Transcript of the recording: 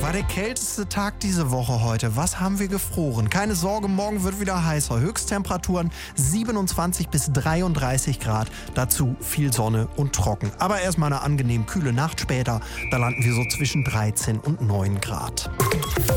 War der kälteste Tag diese Woche heute. Was haben wir gefroren? Keine Sorge, morgen wird wieder heißer. Höchsttemperaturen 27 bis 33 Grad. Dazu viel Sonne und trocken. Aber erstmal eine angenehm kühle Nacht später. Da landen wir so zwischen 13 und 9 Grad.